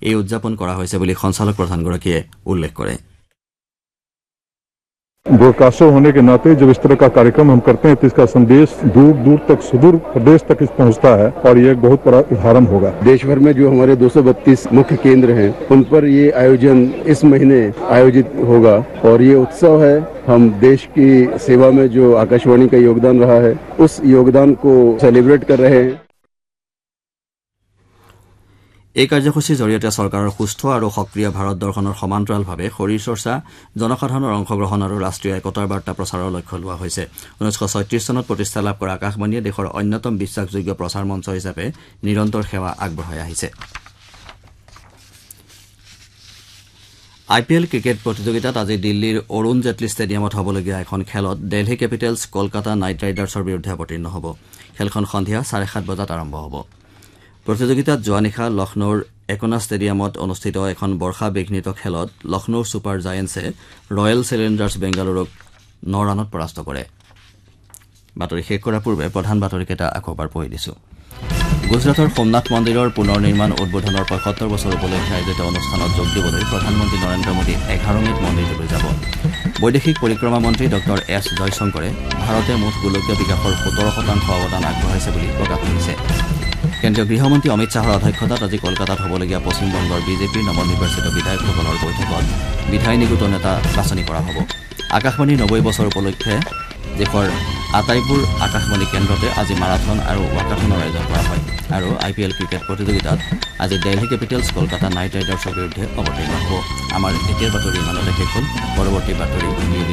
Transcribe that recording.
এই উদযাপন কৰা হৈছে বুলি সঞ্চালক প্ৰধানগৰাকীয়ে উল্লেখ কৰে। ब्रॉडकास्टर होने के नाते जब इस तरह का कार्यक्रम हम करते हैं तो इसका संदेश दूर दूर तक सुदूर प्रदेश तक पहुंचता है और ये एक बहुत बड़ा उदाहरण होगा। देश भर में जो हमारे 232 मुख्य केंद्र हैं उन पर ये आयोजन इस महीने आयोजित होगा और ये उत्सव है। हम देश की सेवा में जो आकाशवाणी का योगदान रहा है उस योगदान को सेलिब्रेट कर रहे हैं। এই কাৰ্যসূচীৰ জৰিয়তে চৰকাৰৰ সুস্থ আৰু সক্ৰিয় ভাৰত দৰ্শনৰ সমান্তৰালভাৱে শৰীৰ চৰ্চা, জনসাধাৰণৰ অংশগ্ৰহণ আৰু ৰাষ্ট্ৰীয় একতাৰ বাৰ্তা প্ৰচাৰৰ লক্ষ্য লোৱা হৈছে। 1936 চনত প্ৰতিষ্ঠা লাভ কৰা আকাশবাণীয়ে দেশৰ অন্যতম বিশ্বাসযোগ্য প্ৰচাৰ মঞ্চ হিচাপে নিৰন্তৰ সেৱা আগবঢ়াই আহিছে। IPL ক্ৰিকেট প্ৰতিযোগিতাত আজি দিল্লীৰ অৰুণ জেটলী ষ্টেডিয়ামত হ'বলগীয়া এখন খেলত দিল্লী কেপিটেলছ কলকাতা নাইট ৰাইডাৰ্ছৰ বিৰুদ্ধে অৱতীৰ্ণ হ'ব। খেলখন সন্ধিয়া 7:30 বজাত আৰম্ভ হ'ব। প্ৰতিযোগিতাত যোৱা নিশা লক্ষ্ণৌৰ একনা ষ্টেডিয়ামত অনুষ্ঠিত এখন বৰ্ষা বিঘ্নিত খেলত লক্ষ্ণৌ ছুপাৰ জায়েণ্টছে ৰয়েল চেলেঞ্জাৰ্ছ বেংগালুৰুক 9 ৰানত পৰাস্ত কৰে। বাতৰি শেষ কৰাৰ পূৰ্বে প্ৰধান বাতৰিকেইটা আকৌ এবাৰ পঢ়ি দিছো। গুজৰাটৰ সোমনাথ মন্দিৰৰ পুনৰ নিৰ্মাণ উদ্বোধনৰ 75 বছৰ উপলক্ষে আয়োজিত অনুষ্ঠানত যোগ দিবলৈ প্ৰধানমন্ত্ৰী নৰেন্দ্ৰ মোদী 11 মে'ত মন্দিৰটোলৈ যাব। বৈদেশিক পৰিক্ৰমা মন্ত্ৰী ডঃ এছ জয়শংকৰে ভাৰতে মুঠ গোলকীয় বিকাশৰ 17% অৱদান আগবঢ়াইছে বুলি প্ৰকাশ কৰিছে। কেন্দ্ৰীয় গৃহমন্ত্ৰী অমিত শ্বাহৰ অধ্যক্ষতাত আজি কলকাতাত হ'বলগীয়া পশ্চিমবংগৰ বিজেপিৰ নৱনিৰ্বাচিত বিধায়কসকলৰ বৈঠকত বিধায়ী নিযুক্ত নেতা বাছনি কৰা হ'ব। আকাশবাণীৰ 90 বছৰ উপলক্ষে দেশৰ আটাইবোৰ আকাশবাণী কেন্দ্ৰতে আজি মাৰাথন আৰু ৱাকাথনৰ আয়োজন কৰা হয়। আৰু IPL ক্ৰিকেট প্ৰতিযোগিতাত আজি দিল্লী কেপিটেলছ কলকাতা নাইট ৰাইডাৰ্ছৰ বিৰুদ্ধে অৱতীৰ্ণ হ'ব। আমাৰ এতিয়াৰ বাতৰি ইমানতে শেষ হ'ল। পৰৱৰ্তী বাতৰি